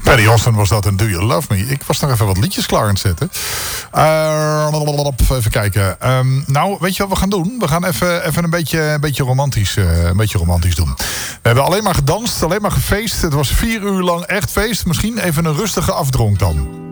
Paddy Austin was dat en Do You Love Me. Ik was nog even wat liedjes klaar aan het zetten. Even kijken. Nou, weet je wat we gaan doen? We gaan even een beetje romantisch doen. We hebben alleen maar gedanst, alleen maar gefeest. Het was 4 uur lang echt feest. Misschien even een rustige afdronk dan.